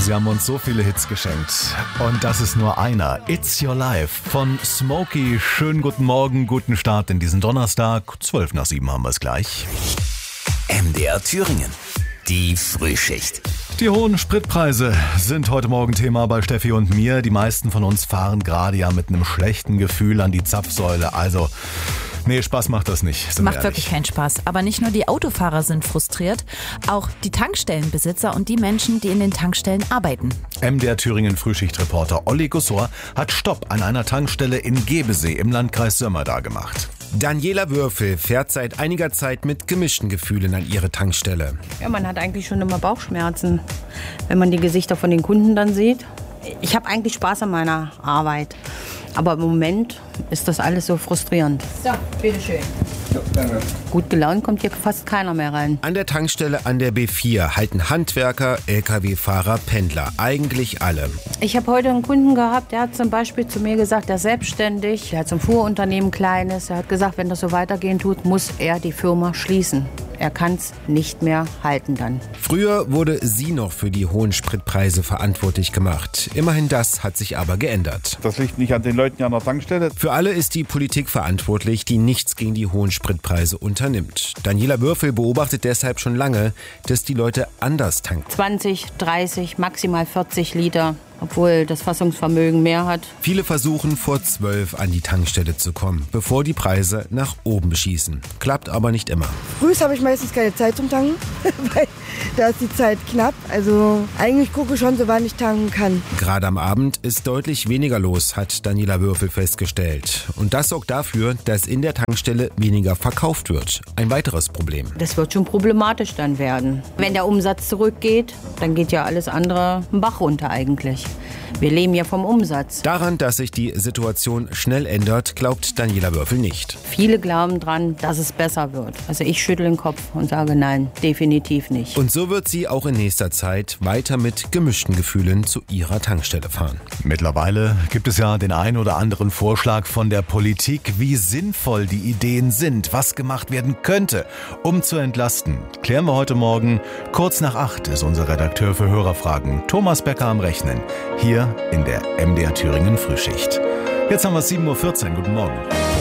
Sie haben uns so viele Hits geschenkt. Und das ist nur einer. It's Your Life von Smokey. Schönen guten Morgen, guten Start in diesen Donnerstag. 6:12 haben wir es gleich. MDR Thüringen. Die Frühschicht. Die hohen Spritpreise sind heute Morgen Thema bei Steffi und mir. Die meisten von uns fahren gerade ja mit einem schlechten Gefühl an die Zapfsäule. Also, nee, Spaß macht das nicht. Macht wirklich keinen Spaß. Aber nicht nur die Autofahrer sind frustriert, auch die Tankstellenbesitzer und die Menschen, die in den Tankstellen arbeiten. MDR Thüringen Frühschichtreporter Olli Gussor hat Stopp an einer Tankstelle in Gebesee im Landkreis Sömmerda gemacht. Daniela Würfel fährt seit einiger Zeit mit gemischten Gefühlen an ihre Tankstelle. Ja, man hat eigentlich schon immer Bauchschmerzen, wenn man die Gesichter von den Kunden dann sieht. Ich habe eigentlich Spaß an meiner Arbeit, aber im Moment ist das alles so frustrierend. So, bitteschön. Ja, danke. Gut gelaunt kommt hier fast keiner mehr rein. An der Tankstelle an der B4 halten Handwerker, Lkw-Fahrer, Pendler, eigentlich alle. Ich habe heute einen Kunden gehabt, der hat zum Beispiel zu mir gesagt, er ist selbstständig, er hat so ein Fuhrunternehmen kleines. Er hat gesagt, wenn das so weitergehen tut, muss er die Firma schließen. Er kann es nicht mehr halten dann. Früher wurde sie noch für die hohen Spritpreise verantwortlich gemacht. Immerhin das hat sich aber geändert. Das liegt nicht an den Leuten an der Tankstelle. Für alle ist die Politik verantwortlich, die nichts gegen die hohen Spritpreise unternimmt. Daniela Würfel beobachtet deshalb schon lange, dass die Leute anders tanken. 20, 30, maximal 40 Liter. Obwohl das Fassungsvermögen mehr hat. Viele versuchen vor 12 an die Tankstelle zu kommen, bevor die Preise nach oben schießen. Klappt aber nicht immer. Frühs habe ich meistens keine Zeit zum Tanken, weil da ist die Zeit knapp. Also eigentlich gucke ich schon, so wann ich tanken kann. Gerade am Abend ist deutlich weniger los, hat Daniela Würfel festgestellt. Und das sorgt dafür, dass in der Tankstelle weniger verkauft wird. Ein weiteres Problem. Das wird schon problematisch dann werden. Wenn der Umsatz zurückgeht, dann geht ja alles andere einen Bach runter eigentlich. Wir leben ja vom Umsatz. Daran, dass sich die Situation schnell ändert, glaubt Daniela Würfel nicht. Viele glauben dran, dass es besser wird. Also ich schüttle den Kopf und sage nein, definitiv nicht. Und so wird sie auch in nächster Zeit weiter mit gemischten Gefühlen zu ihrer Tankstelle fahren. Mittlerweile gibt es ja den einen oder anderen Vorschlag von der Politik, wie sinnvoll die Ideen sind, was gemacht werden könnte, um zu entlasten. Klären wir heute Morgen. Kurz nach 8 ist unser Redakteur für Hörerfragen Thomas Becker am Rechnen. Hier in der MDR Thüringen Frühschicht. Jetzt haben wir 7:14 Uhr. Guten Morgen.